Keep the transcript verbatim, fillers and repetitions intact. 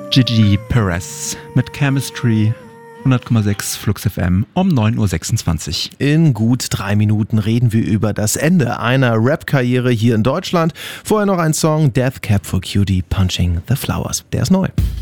Gigi Perez mit Chemistry, hundert Komma sechs Flux F M um neun Uhr sechsundzwanzig. In gut drei Minuten reden wir über das Ende einer Rap-Karriere hier in Deutschland. Vorher noch ein Song, Death Cab for Cutie, Punching the Flowers. Der ist neu.